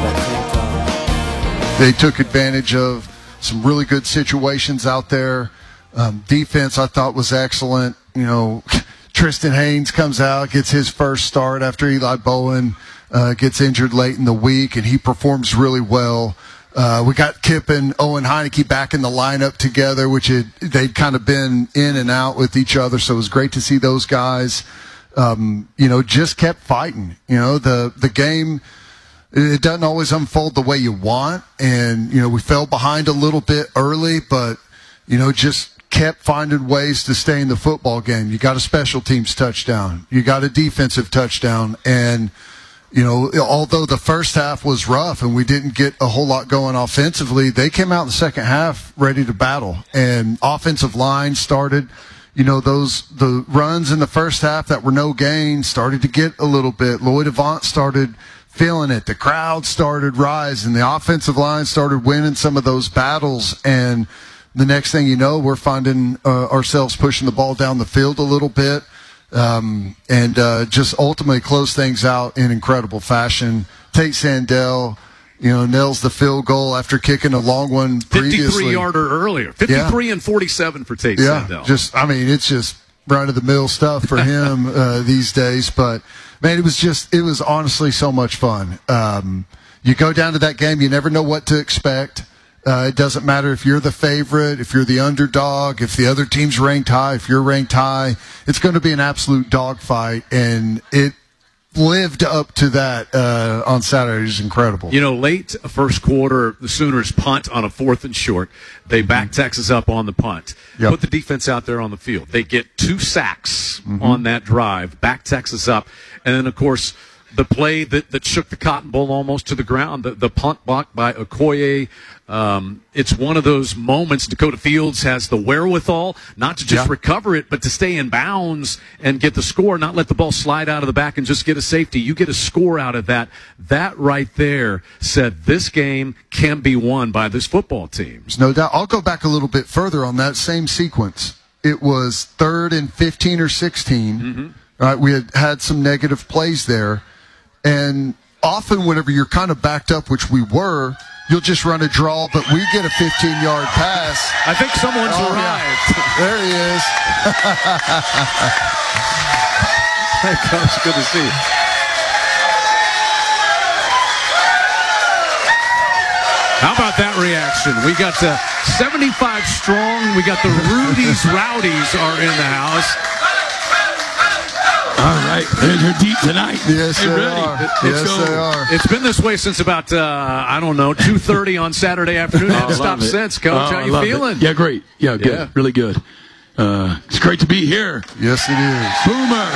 They took advantage of some really good situations out there. Defense, I thought, was excellent. You know, Tristan Haynes comes out, gets his first start after Eli Bowen gets injured late in the week, and he performs really well. We got Kip and Owen Heineke back in the lineup together, which they'd kind of been in and out with each other, so it was great to see those guys, just kept fighting. You know, the game, it doesn't always unfold the way you want, and, we fell behind a little bit early, but, just kept finding ways to stay in the football game. You got a special teams touchdown. You got a defensive touchdown, and although the first half was rough and we didn't get a whole lot going offensively, they came out in the second half ready to battle. And offensive line started, the runs in the first half that were no gain started to get a little bit. Lloyd Avant started feeling it. The crowd started rising. The offensive line started winning some of those battles. And the next thing you know, we're finding ourselves pushing the ball down the field a little bit. And just ultimately close things out in incredible fashion. Tate Sandell, nails the field goal after kicking a long one previously. 53-yarder earlier. 53 and 47 for Tate Sandell. It's just run-of-the-mill stuff for him these days. But, man, it was honestly so much fun. You go down to that game, you never know what to expect. It doesn't matter if you're the favorite, if you're the underdog, if the other team's ranked high, if you're ranked high. It's going to be an absolute dogfight, and it lived up to that on Saturday. It was incredible. Late first quarter, the Sooners punt on a 4th and short. They back Texas up on the punt. Yep. Put the defense out there on the field. They get 2 sacks on that drive, back Texas up. And then, of course, the play that shook the Cotton Bowl almost to the ground, the punt block by Okoye. It's one of those moments. Dakota Fields has the wherewithal not to just recover it, but to stay in bounds and get the score, not let the ball slide out of the back and just get a safety. You get a score out of that. That right there said this game can be won by this football team. There's no doubt. I'll go back a little bit further on that same sequence. It was 3rd and 15 or 16. Right, we had some negative plays there. And often whenever you're kind of backed up, which we were, you'll just run a draw, but we get a 15-yard pass. I think someone's arrived. Yeah. There he is. Hey, Coach, good to see you. How about that reaction? We got 75 strong. We got the Rudy's Rowdies are in the house. All right, they're deep tonight. Yes, they are. Yes, they are. It's been this way since about, 2:30 on Saturday afternoon. Haven't stopped since, Coach. How you feeling? Yeah, great. Yeah, good. Yeah. Really good. It's great to be here. Yes, it is. Boomer.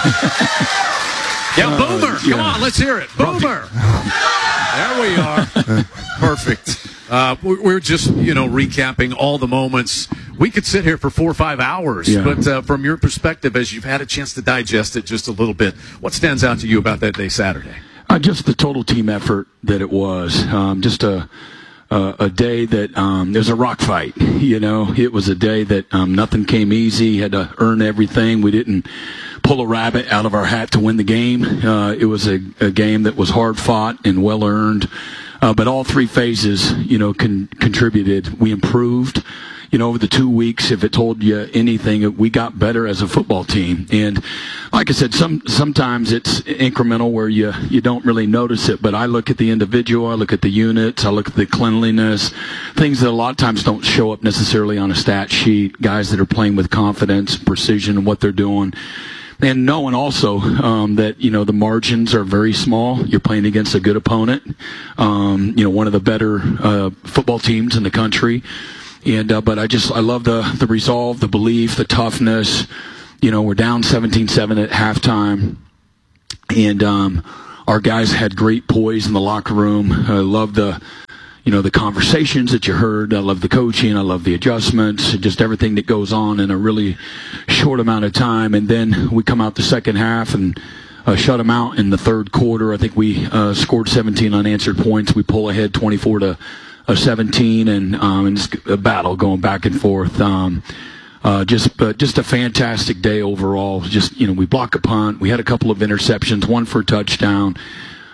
Boomer. Come on, let's hear it. Boomer. There we are. Perfect. We're just, recapping all the moments. We could sit here for 4 or 5 hours, but from your perspective, as you've had a chance to digest it just a little bit, what stands out to you about that day Saturday? Just the total team effort that it was. Just a day that there's a rock fight. It was a day that nothing came easy. Had to earn everything. We didn't pull a rabbit out of our hat to win the game. It was a game that was hard fought and well earned. But all 3 phases, contributed. We improved. Over the 2 weeks, if it told you anything, we got better as a football team. And like I said, sometimes it's incremental where you don't really notice it. But I look at the individual, I look at the units, I look at the cleanliness, things that a lot of times don't show up necessarily on a stat sheet, guys that are playing with confidence, precision in what they're doing. And knowing also that, the margins are very small. You're playing against a good opponent, one of the better football teams in the country. And but I love the resolve, the belief, the toughness. We're down 17-7 at halftime, and our guys had great poise in the locker room. I love the conversations that you heard. I love the coaching. I love the adjustments, just everything that goes on in a really short amount of time. And then we come out the second half and shut them out in the third quarter. I think we scored 17 unanswered points. We pull ahead 24-17, and it's a battle going back and forth. Just a fantastic day overall. We block a punt. We had a couple of interceptions, one for a touchdown.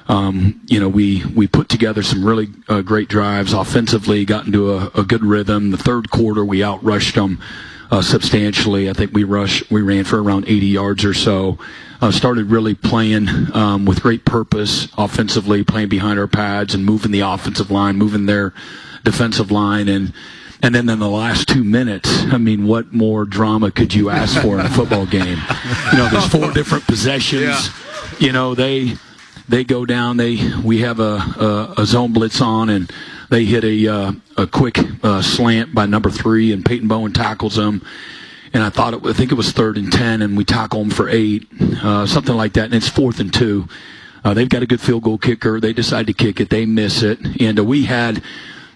we put together some really great drives offensively, got into a good rhythm. The third quarter, we outrushed them substantially. I think we ran for around 80 yards or so. Started really playing with great purpose offensively, playing behind our pads and moving the offensive line, moving their defensive line, and then in the last 2 minutes, I mean, what more drama could you ask for in a football game? There's 4 different possessions. Yeah. They go down. We have a zone blitz on, and they hit a quick slant by number 3, and Peyton Bowen tackles them. And I think it was 3rd and 10, and we tackle them for 8, something like that. And it's 4th and 2. They've got a good field goal kicker. They decide to kick it. They miss it, and we had.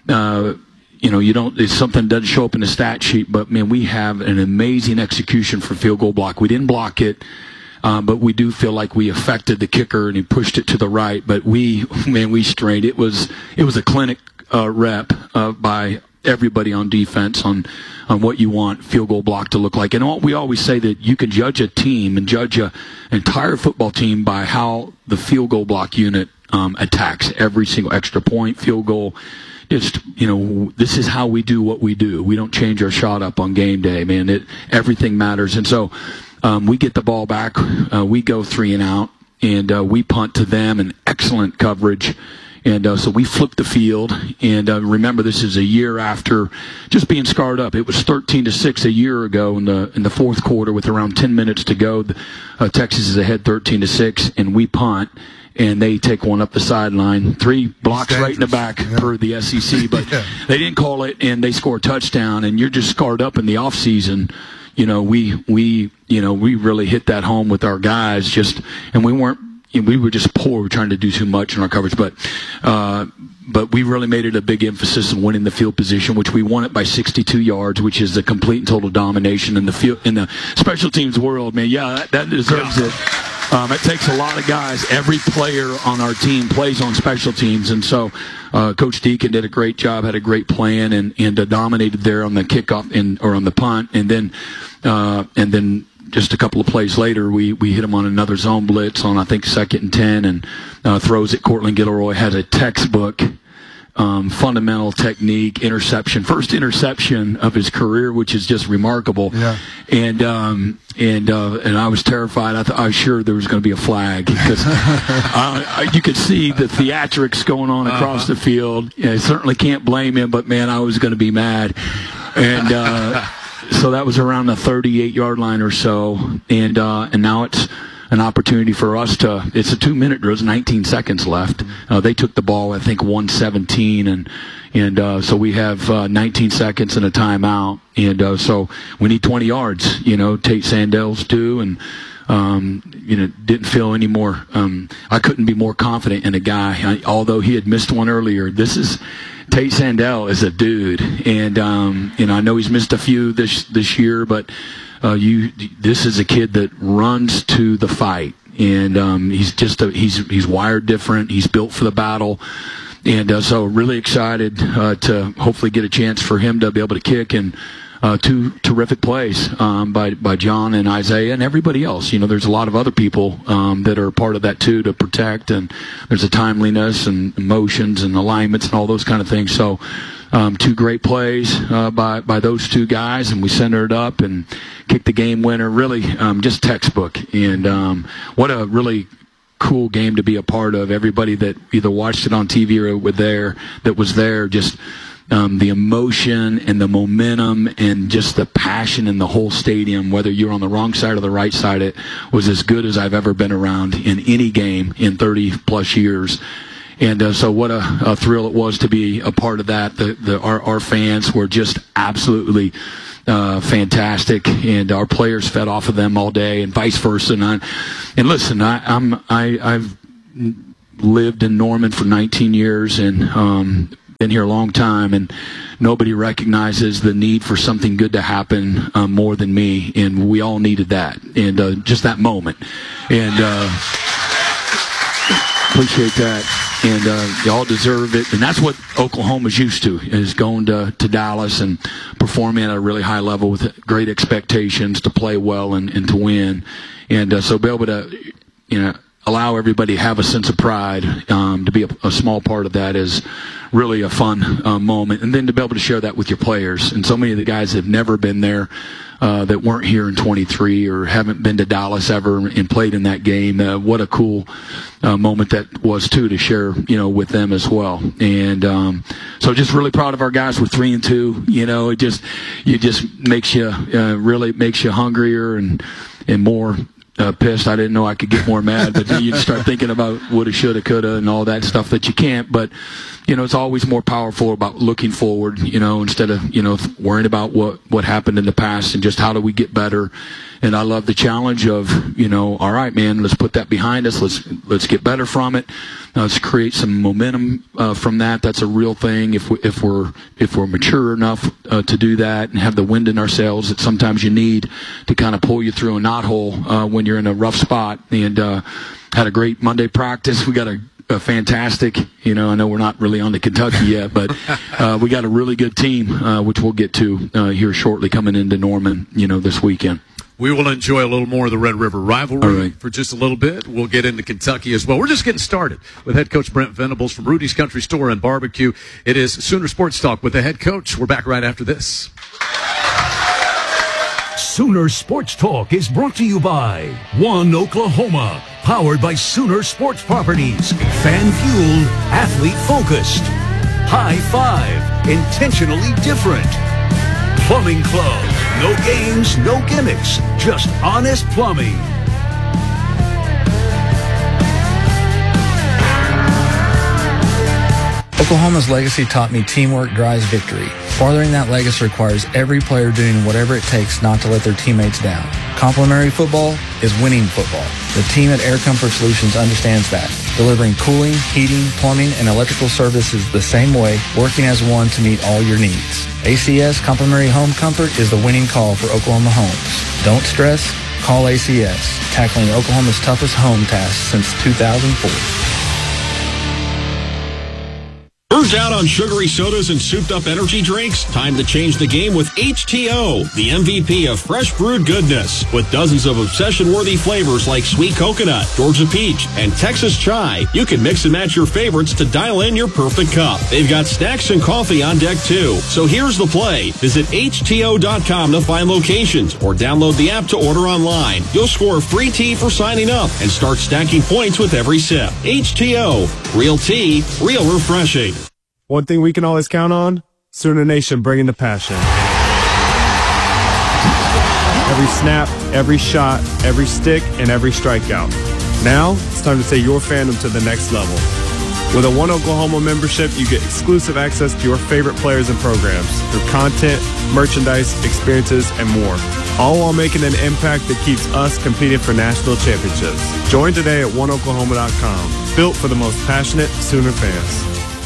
It's something that doesn't show up in the stat sheet, but man, we have an amazing execution for field goal block. We didn't block it, but we do feel like we affected the kicker and he pushed it to the right. But we strained. It was a clinic rep by everybody on defense on what you want field goal block to look like. And we always say that you can judge a team and judge an entire football team by how the field goal block unit attacks every single extra point, field goal. Just, this is how we do what we do. We don't change our shot up on game day, man. Everything matters. And so we get the ball back. We go 3 and out, and we punt to them, and excellent coverage. And so we flip the field. And remember, this is a year after just being scarred up. It was 13-6 a year ago in the fourth quarter with around 10 minutes to go. Texas is ahead 13-6, and we punt. And they take one up the sideline, 3 blocks right in the back per the SEC, but they didn't call it, and they score a touchdown. And you're just scarred up in the off season. We really hit that home with our guys. And we were just poor. We were trying to do too much in our coverage, but we really made it a big emphasis on winning the field position, which we won it by 62 yards, which is the complete and total domination in the special teams world. Man, that deserves it. It takes a lot of guys. Every player on our team plays on special teams, and so Coach Deacon did a great job, had a great plan, and dominated there on the kickoff or on the punt, and then just a couple of plays later, we hit him on another zone blitz on I think 2nd and 10, and throws it. Cortland Gilroy has a textbook. Fundamental technique, interception, first interception of his career, which is just remarkable. Yeah. And I was terrified. I was sure there was going to be a flag because you could see the theatrics going on across the field. I certainly can't blame him, but man, I was going to be mad. And so that was around the 38-yard line or so, and now it's an opportunity for us it's a 2-minute drill. There's 19 seconds left. They took the ball, I think, 1:17, and so we have 19 seconds and a timeout. And so we need 20 yards. Tate Sandell's due, and didn't feel any more. I couldn't be more confident in a guy, although he had missed one earlier. Tate Sandell is a dude, and I know he's missed a few this year, but. This is a kid that runs to the fight, and he's wired different. He's built for the battle, and so really excited to hopefully get a chance for him to be able to kick. And 2 terrific plays by John and Isaiah and everybody else. There's a lot of other people that are part of that too to protect, and there's a timeliness and emotions and alignments and all those kind of things. So 2 great plays by those 2 guys, and we centered it up and kicked the game winner. Really just textbook. And what a really cool game to be a part of. Everybody that either watched it on TV or was there, just the emotion and the momentum and just the passion in the whole stadium, whether you're on the wrong side or the right side, it was as good as I've ever been around in any game in 30-plus years. And so what a thrill it was to be a part of that. Our fans were just absolutely fantastic, and our players fed off of them all day, and vice versa. And listen, I've lived in Norman for 19 years and been here a long time, and nobody recognizes the need for something good to happen more than me, and we all needed that, and just that moment. And appreciate that. And y'all deserve it. And that's what Oklahoma's used to, is going to Dallas and performing at a really high level with great expectations to play well and to win. And so be able to, allow everybody to have a sense of pride, to be a small part of that is really a fun moment. And then to be able to share that with your players. And so many of the guys have never been there, that weren't here in 23 or haven't been to Dallas ever and played in that game. What a cool moment that was, too, to share, with them as well. And so just really proud of our guys. We're 3-2. It just makes you really makes you hungrier and more pissed. I didn't know I could get more mad, but then you start thinking about woulda, shoulda, coulda, and all that stuff that you can't. But it's always more powerful about looking forward, instead of worrying about what happened in the past and just how do we get better. And I love the challenge of all right, man, let's put that behind us. Let's get better from it. Let's create some momentum from that. That's a real thing. If we're mature enough to do that and have the wind in our sails that sometimes you need to kind of pull you through a knothole when you're in a rough spot. And had a great Monday practice. We got a fantastic, I know we're not really on to Kentucky yet, but we got a really good team, which we'll get to here shortly, coming into Norman, this weekend. We will enjoy a little more of the Red River rivalry for just a little bit. We'll get into Kentucky as well. We're just getting started with head coach Brent Venables from Rudy's Country Store and Barbecue. It is Sooner Sports Talk with the head coach. We're back right after this. Sooner Sports Talk is brought to you by One Oklahoma, powered by Sooner Sports Properties, fan-fueled, athlete-focused. High Five, intentionally different. Plumbing Club, no games, no gimmicks, just honest plumbing. Oklahoma's legacy taught me teamwork drives victory. Furthering that legacy requires every player doing whatever it takes not to let their teammates down. Complementary football is winning football. The team at Air Comfort Solutions understands that, delivering cooling, heating, plumbing, and electrical services the same way, working as one to meet all your needs. ACS Complementary Home Comfort is the winning call for Oklahoma homes. Don't stress, call ACS, tackling Oklahoma's toughest home task since 2004. Urged out on sugary sodas and souped-up energy drinks? Time to change the game with HTO, the MVP of fresh brewed goodness. With dozens of obsession-worthy flavors like sweet coconut, Georgia peach, and Texas chai, you can mix and match your favorites to dial in your perfect cup. They've got snacks and coffee on deck, too. So here's the play. Visit HTO.com to find locations or download the app to order online. You'll score free tea for signing up and start stacking points with every sip. HTO. Real tea, real refreshing. One thing we can always count on, Sooner Nation bringing the passion. Every snap, every shot, every stick, and every strikeout. Now, it's time to take your fandom to the next level. With a One Oklahoma membership, you get exclusive access to your favorite players and programs through content, merchandise, experiences, and more. All while making an impact that keeps us competing for national championships. Join today at oneoklahoma.com. Built for the most passionate Sooner fans.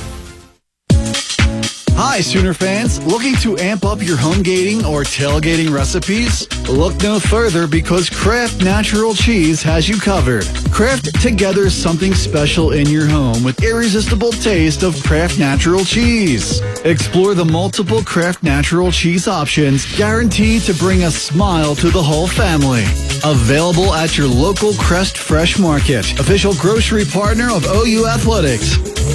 Hi, Sooner fans. Looking to amp up your home gating or tailgating recipes? Look no further because Kraft Natural Cheese has you covered. Kraft together something special in your home with irresistible taste of Kraft Natural Cheese. Explore the multiple Kraft Natural Cheese options guaranteed to bring a smile to the whole family. Available at your local Crest Fresh Market, official grocery partner of OU Athletics.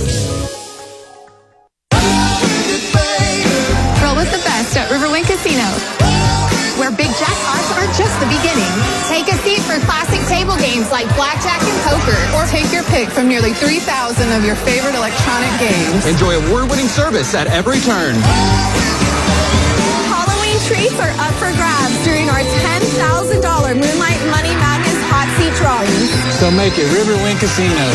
At Riverwind Casino, where big jackpots are just the beginning. Take a seat for classic table games like blackjack and poker, or take your pick from nearly 3,000 of your favorite electronic games. Enjoy award-winning service at every turn. Halloween treats are up for grabs during our $10,000 Moonlight Money Madness hot seat drawing. So make it Riverwind Casino.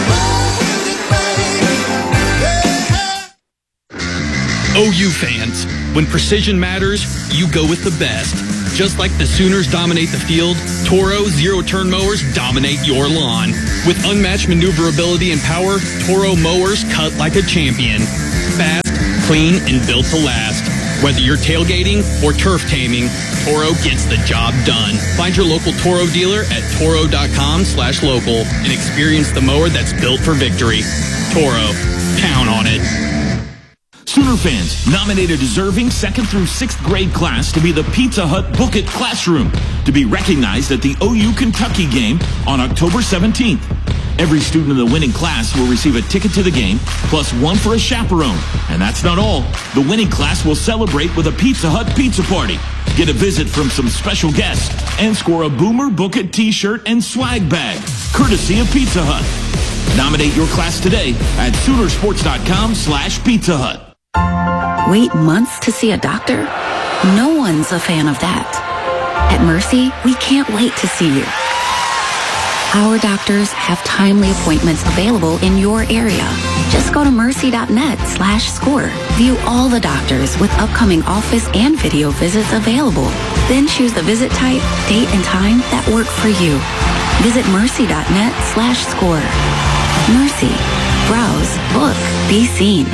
OU fans, when precision matters, you go with the best. Just like the Sooners dominate the field, Toro zero-turn mowers dominate your lawn. With unmatched maneuverability and power, Toro mowers cut like a champion. Fast, clean, and built to last. Whether you're tailgating or turf taming, Toro gets the job done. Find your local Toro dealer at toro.com/local and experience the mower that's built for victory. Toro, count on it. Sooner Sooner fans, nominate a deserving 2nd through 6th grade class to be the Pizza Hut Book It Classroom, to be recognized at the OU Kentucky game on October 17th. Every student in the winning class will receive a ticket to the game, plus one for a chaperone. And that's not all. The winning class will celebrate with a Pizza Hut pizza party, get a visit from some special guests, and score a Boomer Book It t-shirt and swag bag, courtesy of Pizza Hut. Nominate your class today at Soonersports.com/Pizza Hut. Wait months to see a doctor? No one's a fan of that. At Mercy, we can't wait to see you. Our doctors have timely appointments available in your area. Just go to mercy.net/score. View all the doctors with upcoming office and video visits available. Then choose the visit type, date, and time that work for you. Visit mercy.net/score. Mercy. Browse, look, be seen.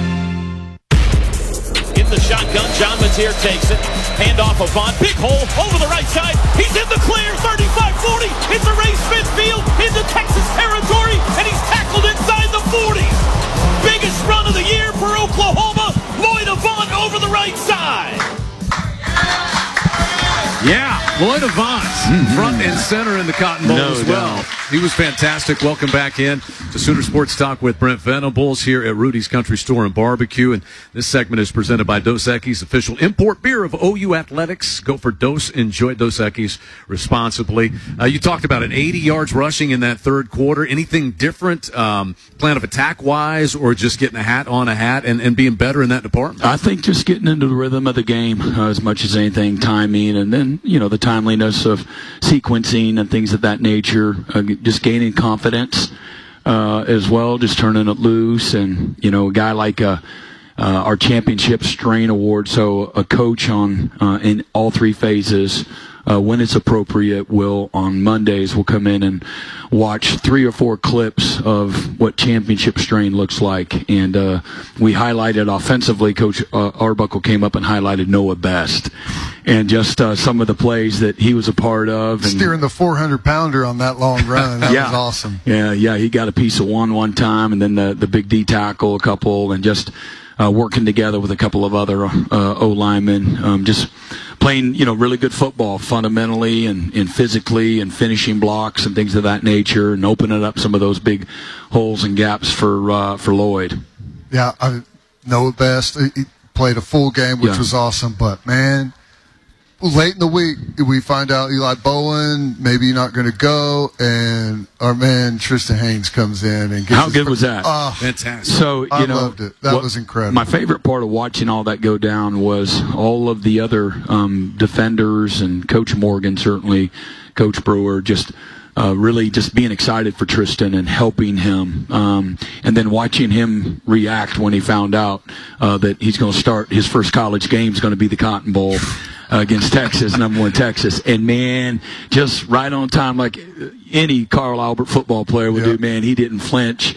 In the shotgun, John Mateer takes it. Hand off Avant. Big hole over the right side. He's in the clear. 35-40. It's a Ray Smith field into Texas territory, and he's tackled inside the 40. Biggest run of the year for Oklahoma. Lloyd Avant over the right side. Yeah, Lloyd Avant, front and center in the Cotton Bowl as well. He was fantastic. Welcome back in to Sooner Sports Talk with Brent Venables here at Rudy's Country Store and Barbecue. And this segment is presented by Dos Equis, official import beer of OU Athletics. Go for Dos. Enjoy Dos Equis responsibly. You talked about it, 80 yards rushing in that third quarter. Anything different, plan of attack-wise, or just getting a hat on a hat and being better in that department? I think just getting into the rhythm of the game as much as anything, timing, and then, the timeliness of sequencing and things of that nature, just gaining confidence as well, just turning it loose. And, a guy like our championship strain award, so a coach in all three phases, when it's appropriate, will on Mondays will come in and watch 3 or 4 clips of what championship strain looks like. And we highlighted offensively. Coach Arbuckle came up and highlighted Noah Best and just some of the plays that he was a part of. And steering the 400-pounder on that long run. That was awesome. Yeah, he got a piece of one time, and then the big D tackle a couple, and just working together with a couple of other O-linemen, just playing, really good football fundamentally and physically, and finishing blocks and things of that nature, and opening up some of those big holes and gaps for Lloyd. Yeah, I know Best. He played a full game, which was awesome. But, man, late in the week, we find out Eli Bowen maybe not going to go, and our man Tristan Haynes comes in and gets how good was that? Fantastic. So I loved it. That was incredible. My favorite part of watching all that go down was all of the other defenders, and Coach Morgan, certainly Coach Brewer, just really just being excited for Tristan and helping him, and then watching him react when he found out that he's going to start his first college game is going to be the Cotton Bowl against Texas, number 1 Texas. And, man, just right on time, like any Carl Albert football player would do, man. He didn't flinch.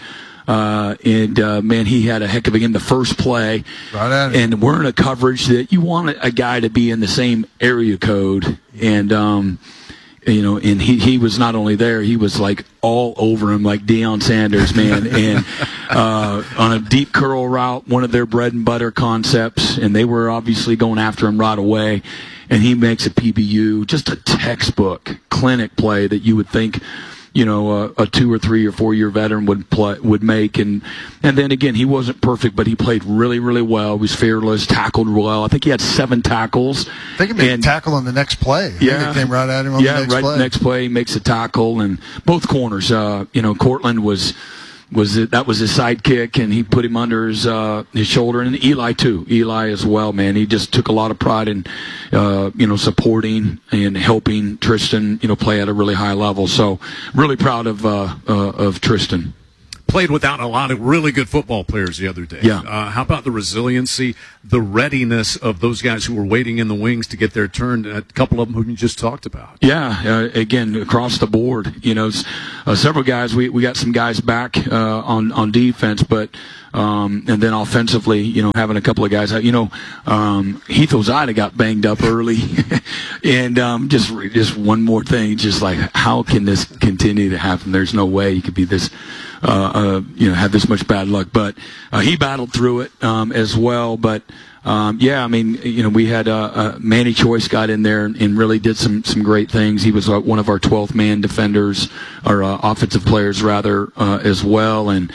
Man, he had a heck of a game the first play. Right at it. And we're in a coverage that you want a guy to be in the same area code. And, and he was not only there, he was like all over him like Deion Sanders, man. And on a deep curl route, one of their bread and butter concepts, and they were obviously going after him right away. And he makes a PBU, just a textbook clinic play that you would think, a 2 or 3 or 4 year veteran would make. And then again, he wasn't perfect, but he played really, really well. He was fearless, tackled well. I think he had 7 tackles. I think he made a tackle on the next play. It came right at him on the next play. Next play, he makes a tackle, and both corners. Cortland that was his sidekick, and he put him under his shoulder, and Eli too. Eli as well, man. He just took a lot of pride in supporting and helping Tristan play at a really high level. So really proud of Tristan. Played without a lot of really good football players the other day. Yeah. How about the resiliency, the readiness of those guys who were waiting in the wings to get their turn? A couple of them who you just talked about. Yeah, again, across the board. Several guys. We got some guys back on defense, but and then offensively, having a couple of guys out. Heath Ozida got banged up early, and just one more thing, just like how can this continue to happen? There's no way he could be this had this much bad luck. But he battled through it as well. But we had Manny Choice got in there and really did some great things. He was one of our 12th man defenders, or offensive players rather, as well. And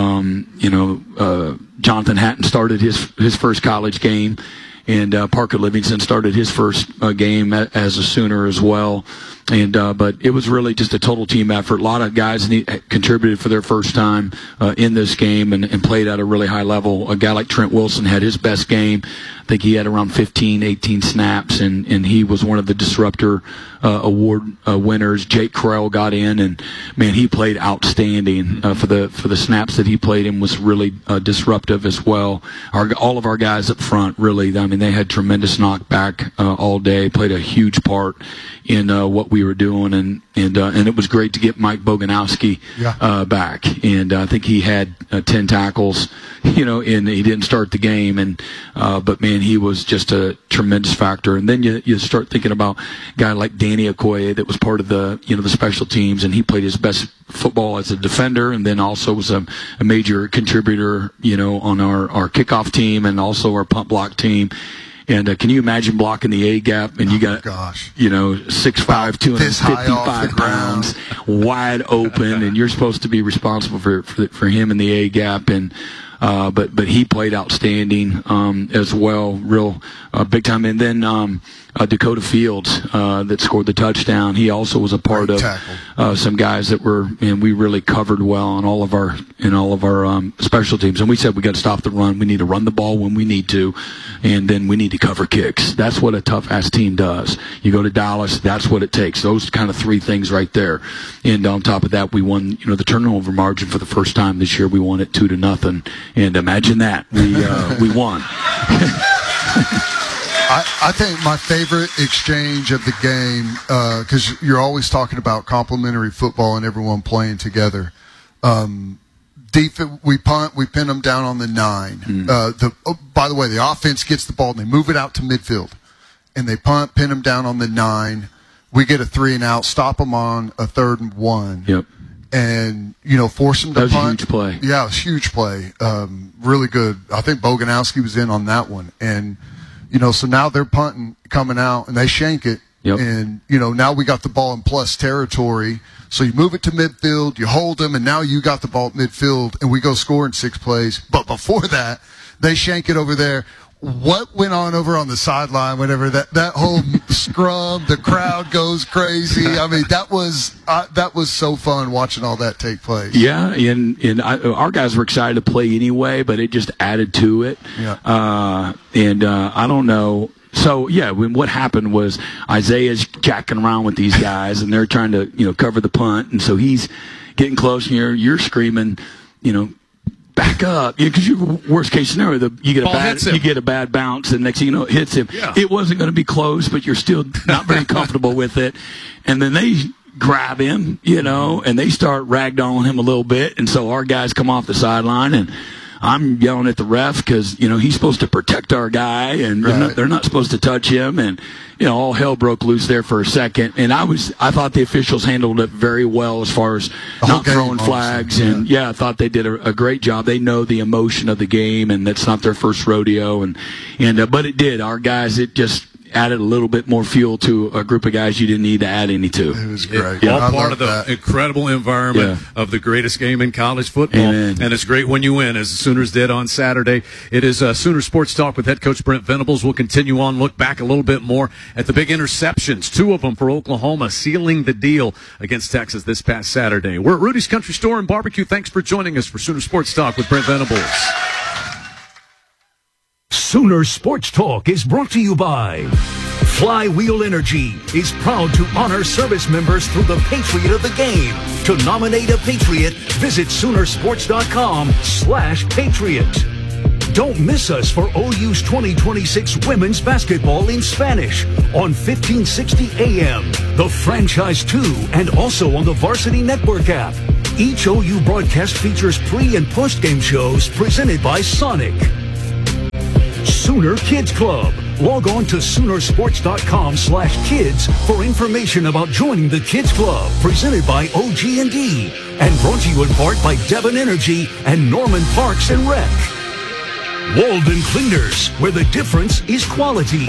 Jonathan Hatton started his first college game, and Parker Livingston started his first game as a Sooner as well. And but it was really just a total team effort. A lot of guys contributed for their first time in this game and played at a really high level. A guy like Trent Wilson had his best game. I think he had around 15, 18 snaps, and he was one of the Disruptor Award winners. Jake Correll got in, and man, he played outstanding for the snaps that he played in. Was really disruptive as well. All of our guys up front, really, I mean, they had tremendous knockback all day. Played a huge part in what we were doing, and it was great to get Mike Boganowski back. And I think he had 10 tackles, and he didn't start the game, but man, he was just a tremendous factor. And then you start thinking about a guy like Danny Okoye that was part of the special teams, and he played his best football as a defender, and then also was a major contributor, on our kickoff team and also our punt block team. And can you imagine blocking the A gap, and you got 6'5", 255 pounds, wide open, and you're supposed to be responsible for him in the A gap, and but he played outstanding as well, real big time. And then Dakota Fields that scored the touchdown. He also was a part of some guys that were, and we really covered well on all of our special teams. And we said we got to stop the run. We need to run the ball when we need to, and then we need to cover kicks. That's what a tough ass team does. You go to Dallas, that's what it takes. Those kind of three things right there. And on top of that, we won the turnover margin for the first time this year. We won it 2-0, and imagine that we won. I think my favorite exchange of the game, because you're always talking about complementary football and everyone playing together. We punt, we pin them down on the 9. By the way, the offense gets the ball and they move it out to midfield, and they punt, pin them down on the 9. We get a 3-and-out, stop them on a 3rd and 1. Yep. And force them to punt. That was a huge play. Yeah, it was a huge play. Really good. I think Boganowski was in on that one, and. So now they're punting, coming out, and they shank it. Yep. And, now we got the ball in plus territory. So you move it to midfield, you hold them, and now you got the ball at midfield, and we go score in 6 plays. But before that, they shank it over there. What went on over on the sideline whenever that whole scrum, the crowd goes crazy. I mean, that was so fun watching all that take place. Yeah, and our guys were excited to play anyway, but it just added to it. Yeah. I don't know. So, yeah, what happened was Isaiah's jacking around with these guys, and they're trying to, cover the punt. And so he's getting close, and you're screaming, back up, because worst case scenario, you get a bad bounce, and next thing you know, it hits him. Yeah. It wasn't going to be close, but you're still not very comfortable with it. And then they grab him, and they start ragdolling him a little bit. And so our guys come off the sideline, and I'm yelling at the ref because, he's supposed to protect our guy, and they're not supposed to touch him. And, all hell broke loose there for a second. And I thought the officials handled it very well as far as not throwing flags. And, I thought they did a great job. They know the emotion of the game, and that's not their first rodeo. But it did. Our guys, it just added a little bit more fuel to a group of guys you didn't need to add any to. It was great. All part of the incredible environment of the greatest game in college football. Amen. And it's great when you win, as the Sooners did on Saturday. It is Sooner Sports Talk with head coach Brent Venables. We'll continue on, look back a little bit more at the big interceptions, 2 of them for Oklahoma, sealing the deal against Texas this past Saturday. We're at Rudy's Country Store and Barbecue. Thanks for joining us for Sooner Sports Talk with Brent Venables. Sooner Sports Talk is brought to you by Flywheel Energy is proud to honor service members through the Patriot of the Game. To nominate a Patriot, visit Soonersports.com/Patriot. Don't miss us for OU's 2026 women's basketball in Spanish on 1560 AM, the Franchise 2, and also on the Varsity Network app. Each OU broadcast features pre- and post-game shows presented by Sonic. Sooner Kids Club. Log on to Soonersports.com/kids for information about joining the Kids Club, presented by OG&D. and brought to you in part by Devon Energy and Norman Parks and Rec. Walden Cleaners, where the difference is quality.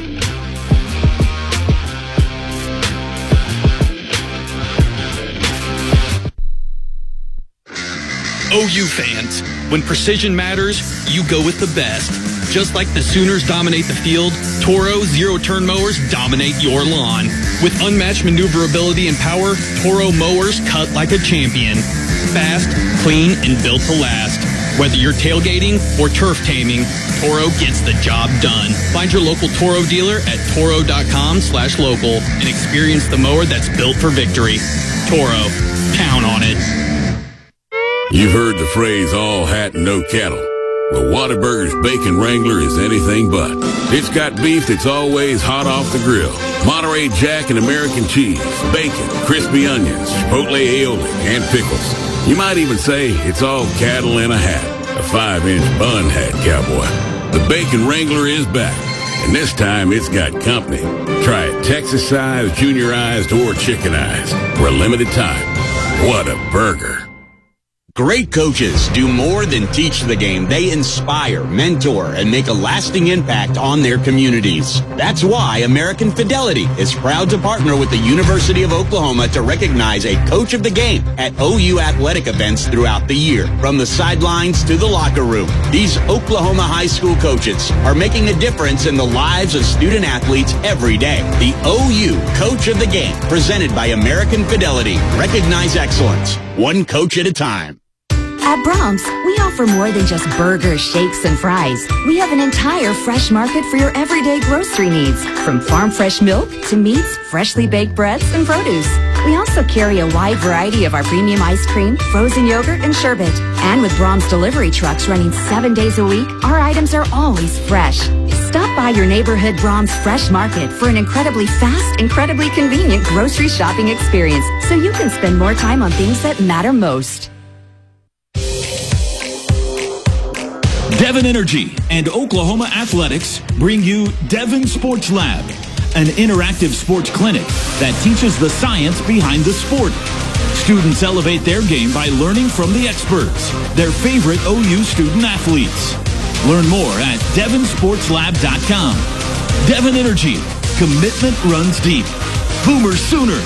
OU fans, when precision matters, you go with the best. Just like the Sooners dominate the field, Toro zero-turn mowers dominate your lawn. With unmatched maneuverability and power, Toro mowers cut like a champion. Fast, clean, and built to last. Whether you're tailgating or turf taming, Toro gets the job done. Find your local Toro dealer at toro.com/local and experience the mower that's built for victory. Toro, count on it. You've heard the phrase all hat and no cattle. Well, Whataburger's Bacon Wrangler is anything but. It's got beef that's always hot off the grill. Monterey Jack and American cheese, bacon, crispy onions, chipotle aioli, and pickles. You might even say it's all cattle in a hat. A 5-inch bun hat, cowboy. The Bacon Wrangler is back, and this time it's got company. Try it Texas-sized, junior-ized, or chickenized for a limited time. What a burger. Great coaches do more than teach the game. They inspire, mentor, and make a lasting impact on their communities. That's why American Fidelity is proud to partner with the University of Oklahoma to recognize a coach of the game at OU athletic events throughout the year. From the sidelines to the locker room, these Oklahoma high school coaches are making a difference in the lives of student athletes every day. The OU Coach of the Game, presented by American Fidelity. Recognize excellence, one coach at a time. At Brahms, we offer more than just burgers, shakes, and fries. We have an entire fresh market for your everyday grocery needs, from farm fresh milk to meats, freshly baked breads, and produce. We also carry a wide variety of our premium ice cream, frozen yogurt, and sherbet. And with Brahms delivery trucks running 7 days a week, our items are always fresh. Stop by your neighborhood Brahms Fresh Market for an incredibly fast, incredibly convenient grocery shopping experience, so you can spend more time on things that matter most. Devon Energy and Oklahoma Athletics bring you Devon Sports Lab, an interactive sports clinic that teaches the science behind the sport. Students elevate their game by learning from the experts, their favorite OU student athletes. Learn more at devonsportslab.com. Devon Energy, commitment runs deep. Boomer Sooner.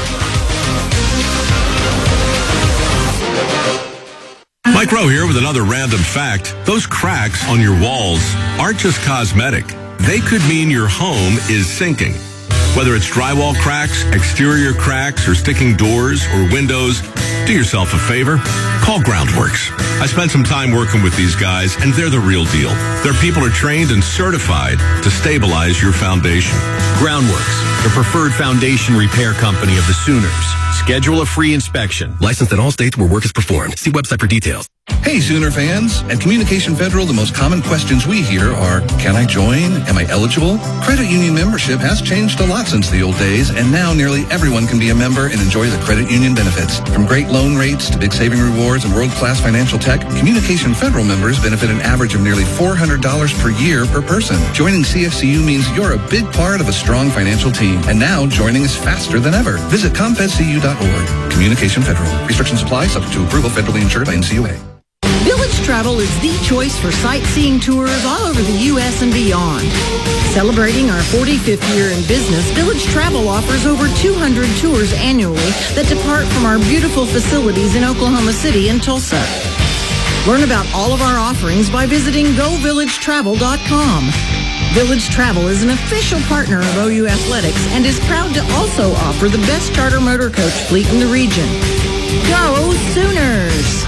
Mike Rowe here with another random fact. Those cracks on your walls aren't just cosmetic. They could mean your home is sinking. Whether it's drywall cracks, exterior cracks, or sticking doors or windows, do yourself a favor. Call Groundworks. I spent some time working with these guys, and they're the real deal. Their people are trained and certified to stabilize your foundation. Groundworks, the preferred foundation repair company of the Sooners. Schedule a free inspection. Licensed in all states where work is performed. See website for details. Hey, Sooner fans. At Communication Federal, the most common questions we hear are, can I join? Am I eligible? Credit union membership has changed a lot since the old days, and now nearly everyone can be a member and enjoy the credit union benefits. From great loan rates to big saving rewards and world-class financial tech, Communication Federal members benefit an average of nearly $400 per year per person. Joining CFCU means you're a big part of a strong financial team, and now joining is faster than ever. Visit ComFedCU.org. Communication Federal. Restrictions apply, subject to approval, federally insured by NCUA. Village Travel is the choice for sightseeing tours all over the U.S. and beyond. Celebrating our 45th year in business, Village Travel offers over 200 tours annually that depart from our beautiful facilities in Oklahoma City and Tulsa. Learn about all of our offerings by visiting GoVillageTravel.com. Village Travel is an official partner of OU Athletics and is proud to also offer the best charter motor coach fleet in the region. Go Sooners!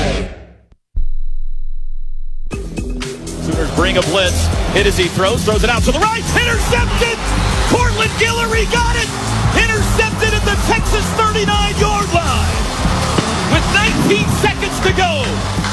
Sooners bring a blitz. Hit as he throws it out to the right. Intercepted! Cortland Guillory got it! Intercepted at the Texas 39-yard line. With 19 seconds to go.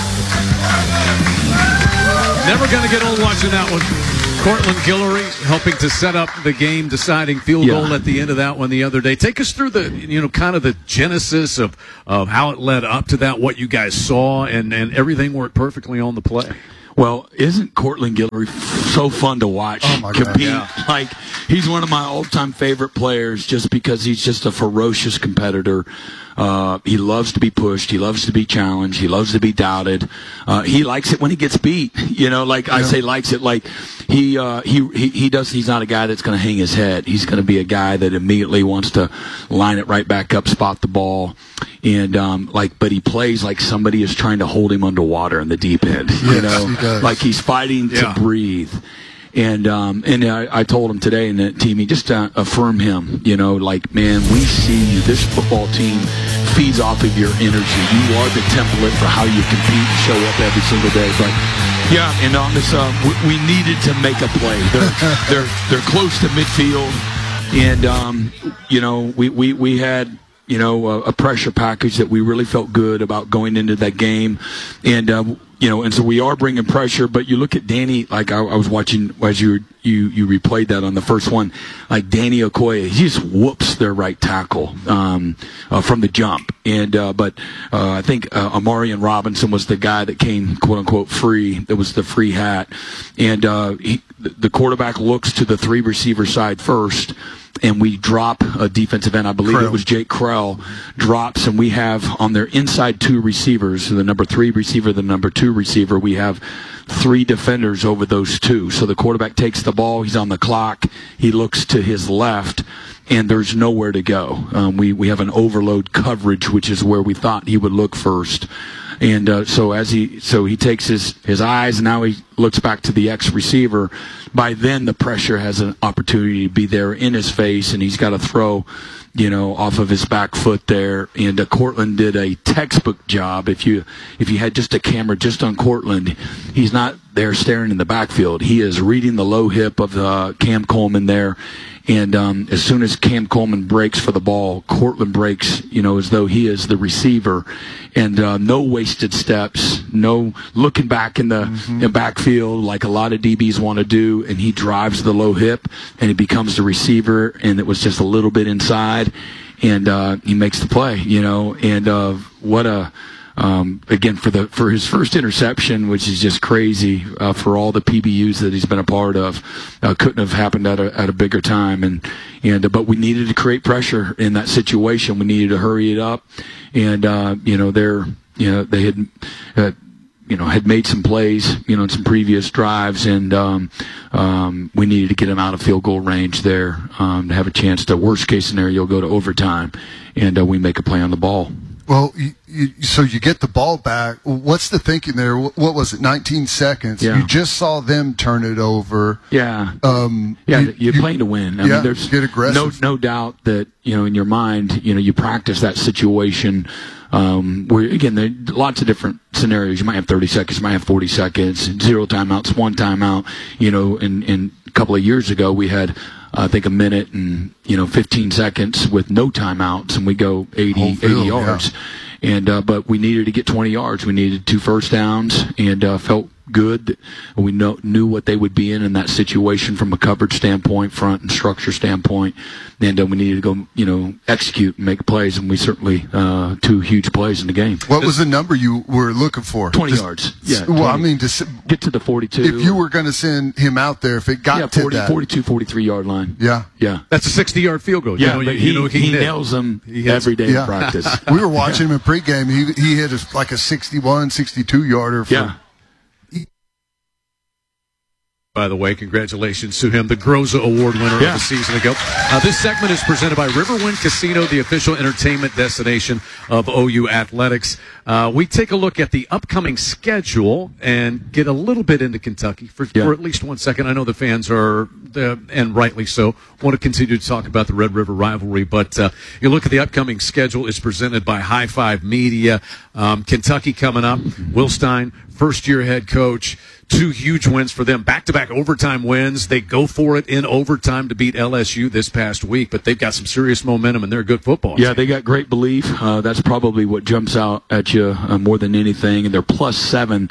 Never going to get old watching that one. Cortland Guillory helping to set up the game-deciding field goal at the end of that one the other day. Take us through the, kind of the genesis of how it led up to that, what you guys saw, and everything worked perfectly on the play. Well, isn't Cortland Guillory so fun to watch compete? Yeah. Like, He's one of my all-time favorite players just because he's just a ferocious competitor. He loves to be pushed. He loves to be challenged. He loves to be doubted. He likes it when he gets beat. I say likes it like he does. He's not a guy that's going to hang his head. He's going to be a guy that immediately wants to line it right back up, spot the ball, and but he plays like somebody is trying to hold him underwater in the deep end. He does. Like he's fighting to breathe. And I told him today in the team, just affirm him, man, we see you. This football team feeds off of your energy. You are the template for how you compete and show up every single day. But yeah, and on this, we needed to make a play. They're close to midfield, and we had a pressure package that we really felt good about going into that game, and so we are bringing pressure. But you look at Danny, like I was watching as you replayed that on the first one, like Danny Okoye, he just whoops their right tackle from the jump, and but I think Amarian Robinson was the guy that came quote unquote free. That was the free hat, and the quarterback looks to the 3 receiver side first. And we drop a defensive end. I believe it was Jake Krell drops, and we have on their inside 2 receivers, the number 3 receiver, the number 2 receiver, we have 3 defenders over those 2. So the quarterback takes the ball. He's on the clock. He looks to his left, and there's nowhere to go. We have an overload coverage, which is where we thought he would look first. And so he takes his eyes, and now he looks back to the X receiver. By then, the pressure has an opportunity to be there in his face, and he's got to throw, off of his back foot there. And Cortland did a textbook job. If you had just a camera just on Cortland, he's not there staring in the backfield. He is reading the low hip of Cam Coleman there. And as soon as Cam Coleman breaks for the ball, Cortland breaks, as though he is the receiver. And no wasted steps, no looking back in the backfield like a lot of DBs want to do. And he drives the low hip, and he becomes the receiver. And it was just a little bit inside, and he makes the play. And what a again for his first interception, which is just crazy for all the PBUs that he's been a part of. Couldn't have happened at a bigger time, but we needed to create pressure in that situation. We needed to hurry it up, and they had made some plays, in some previous drives, and we needed to get them out of field goal range there to have a chance to, worst case scenario, go to overtime, and we make a play on the ball. Well, so you get the ball back. What's the thinking there? What was it, 19 seconds? Yeah. You just saw them turn it over. Yeah. You're playing to win. I mean, there's get aggressive. No doubt that, in your mind, you practice that situation where, again, there are lots of different scenarios. You might have 30 seconds, you might have 40 seconds, 0 timeouts, 1 timeout. In a couple of years ago, we had I think a minute and 15 seconds with no timeouts, and we go 80 yards. Yeah. And but we needed to get 20 yards. We needed 2 first downs, and felt good. We knew what they would be in that situation from a coverage standpoint, front and structure standpoint, and we needed to go, execute and make plays, and we certainly 2 huge plays in the game. What was the number you were looking for? 20 yards. Yeah. 20. Well, I mean, get to the 42. If you were going to send him out there, if it got to that 42, 43 yard line. Yeah. Yeah. That's a 60-yard field goal. Yeah, he nails them every day in practice. We were watching him in pregame. He hit like a 61, 62 yarder. By the way, congratulations to him, the Groza Award winner of the season ago. This segment is presented by Riverwind Casino, the official entertainment destination of OU Athletics. We take a look at the upcoming schedule and get a little bit into Kentucky for at least 1 second. I know the fans are, and rightly so, want to continue to talk about the Red River rivalry, but you look at the upcoming schedule. It's presented by High Five Media. Kentucky coming up. Will Stein, first-year head coach. 2 huge wins for them, back-to-back overtime wins. They go for it in overtime to beat LSU this past week, but they've got some serious momentum, and they're a good football team. Yeah, they got great belief. That's probably what jumps out at you more than anything, and they're +7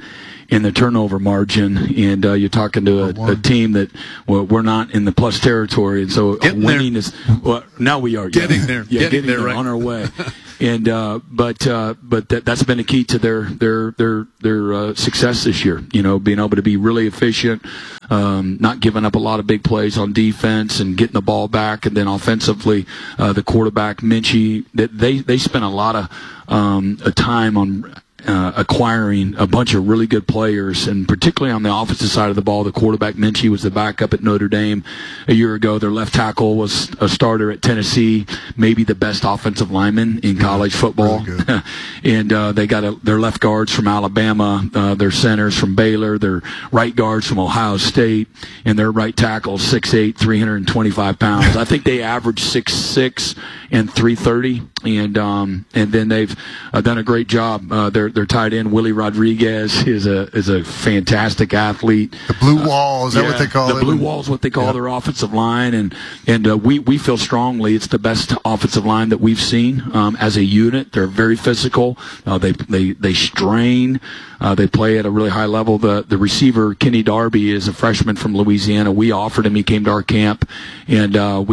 in the turnover margin, and you're talking to a team that we're not in the plus territory, and so winning is now we are getting there, getting there right. on our way. And but that's been a key to their success this year. Being able to be really efficient, not giving up a lot of big plays on defense, and getting the ball back. And then offensively, the quarterback Minchie, they spent a lot of time on acquiring a bunch of really good players, and particularly on the offensive side of the ball. The quarterback Minchie was the backup at Notre Dame a year ago. Their left tackle was a starter at Tennessee, maybe the best offensive lineman in college football. And they got their left guards from Alabama, their centers from Baylor, their right guards from Ohio State, and their right tackle 6'8", 325 pounds. I think they average 6'6" and 330, and then they've done a great job. Their tight end Willie Rodriguez is a fantastic athlete. The blue wall, is that what they call it? The blue wall is what they call their offensive line, and we feel strongly it's the best offensive line that we've seen as a unit. They're very physical. They strain. They play at a really high level. The receiver Kenny Darby is a freshman from Louisiana. We offered him. He came to our camp, and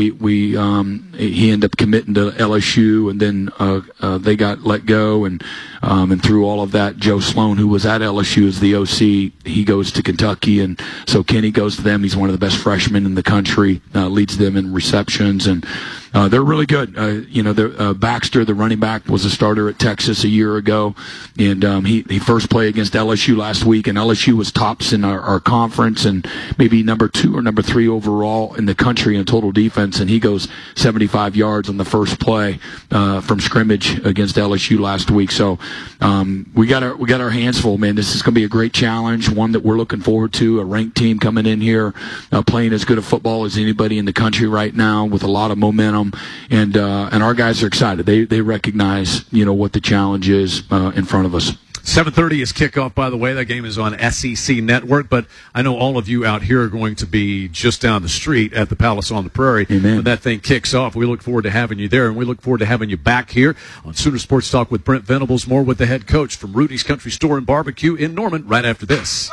he ended up committing to LSU, and then they got let go, and through all of that, Joe Sloan, who was at LSU as the OC, he goes to Kentucky, and so Kenny goes to them. He's one of the best freshmen in the country, leads them in receptions, and they're really good. Baxter, the running back, was a starter at Texas a year ago, and he first played against LSU last week, and LSU was tops in our conference and maybe number 2 or number 3 overall in the country in total defense, and he goes 75 yards on the first play from scrimmage against LSU last week. So we got our hands full, man. This is going to be a great challenge, one that we're looking forward to, a ranked team coming in here playing as good a football as anybody in the country right now with a lot of momentum, and our guys are excited. They recognize what the challenge is in front of us. 7:30 is kickoff, by the way. That game is on SEC Network, but I know all of you out here are going to be just down the street at the Palace on the Prairie. Amen. When that thing kicks off. We look forward to having you there, and we look forward to having you back here on Sooner Sports Talk with Brent Venables. More with the head coach from Rudy's Country Store and Barbecue in Norman right after this.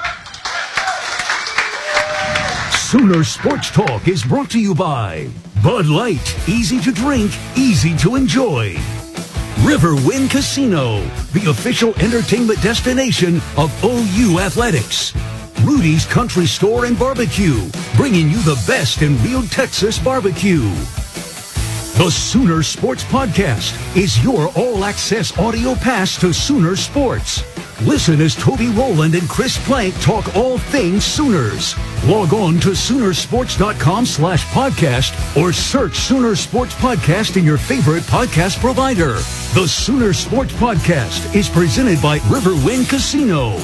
Sooner Sports Talk is brought to you by Bud Light. Easy to drink, easy to enjoy. Riverwind Casino, the official entertainment destination of OU Athletics. Rudy's Country Store and Barbecue, bringing you the best in real Texas barbecue. The Sooner Sports Podcast is your all-access audio pass to Sooner Sports. Listen as Toby Rowland and Chris Plank talk all things Sooners. Log on to Soonersports.com/podcast or search Sooner Sports Podcast in your favorite podcast provider. The Sooner Sports Podcast is presented by Riverwind Casino.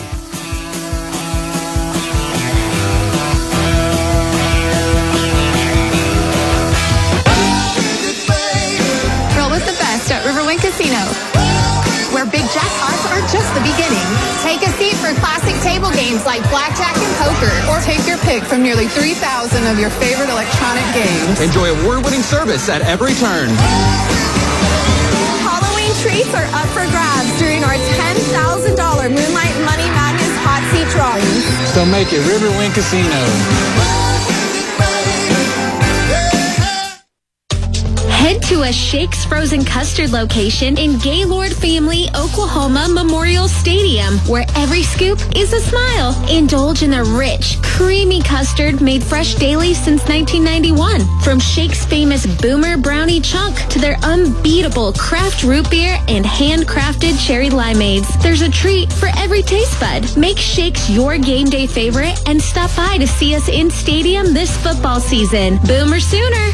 Roll with the best at Riverwind Casino, where big jackpots are just the beginning. Take a seat for classic table games like blackjack and poker, or take your pick from nearly 3,000 of your favorite electronic games. Enjoy award-winning service at every turn. Halloween treats are up for grabs during our $10,000 Moonlight Money Madness hot seat drawing. So make it Riverwind Casino. Head to a Shakes Frozen Custard location in Gaylord Family Oklahoma Memorial Stadium, where every scoop is a smile. Indulge in a rich, creamy custard made fresh daily since 1991. From Shakes' famous Boomer Brownie Chunk to their unbeatable craft root beer and handcrafted cherry limeades, there's a treat for every taste bud. Make Shakes your game day favorite and stop by to see us in stadium this football season. Boomer Sooner!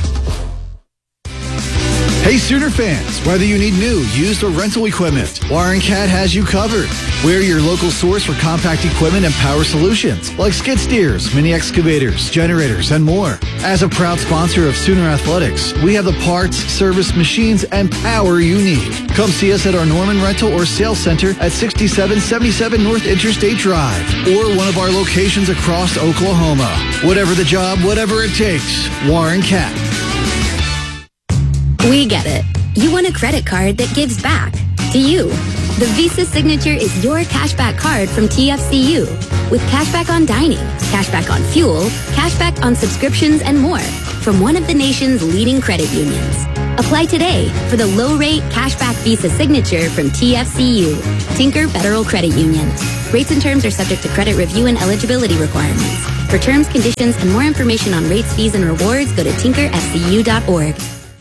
Hey Sooner fans, whether you need new, used, or rental equipment, Warren Cat has you covered. We're your local source for compact equipment and power solutions, like skid steers, mini excavators, generators, and more. As a proud sponsor of Sooner Athletics, we have the parts, service, machines, and power you need. Come see us at our Norman Rental or Sales Center at 6777 North Interstate Drive, or one of our locations across Oklahoma. Whatever the job, whatever it takes, Warren Cat. We get it. You want a credit card that gives back to you. The Visa Signature is your cashback card from TFCU. With cashback on dining, cashback on fuel, cashback on subscriptions, and more from one of the nation's leading credit unions. Apply today for the low-rate cashback Visa Signature from TFCU, Tinker Federal Credit Union. Rates and terms are subject to credit review and eligibility requirements. For terms, conditions, and more information on rates, fees, and rewards, go to tinkerfcu.org.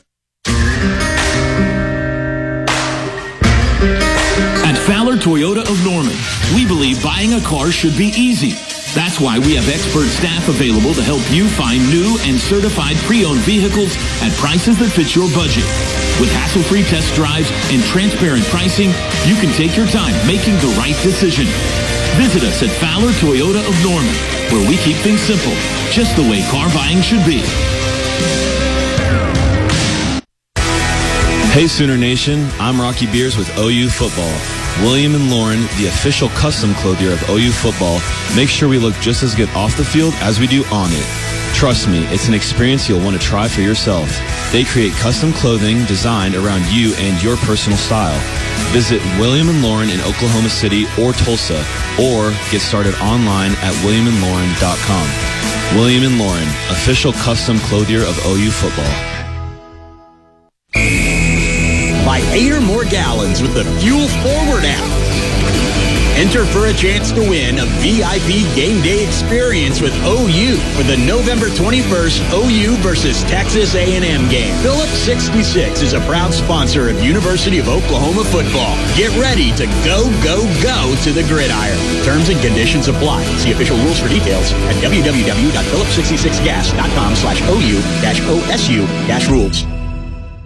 At Fowler Toyota of Norman, we believe buying a car should be easy. That's why we have expert staff available to help you find new and certified pre-owned vehicles at prices that fit your budget. With hassle-free test drives and transparent pricing, you can take your time making the right decision. Visit us at Fowler Toyota of Norman, where we keep things simple, just the way car buying should be. Hey Sooner Nation, I'm Rocky Beers with OU Football. William and Lauren, the official custom clothier of OU Football, make sure we look just as good off the field as we do on it. Trust me, it's an experience you'll want to try for yourself. They create custom clothing designed around you and your personal style. Visit William and Lauren in Oklahoma City or Tulsa, or get started online at williamandlauren.com. William and Lauren, official custom clothier of OU Football. Buy 8 or more gallons with the Fuel Forward app. Enter for a chance to win a VIP game day experience with OU for the November 21st OU versus Texas A&M game. Phillips 66 is a proud sponsor of University of Oklahoma football. Get ready to go, go, go to the gridiron. Terms and conditions apply. See official rules for details at www.phillips66gas.com/OU-OSU-rules.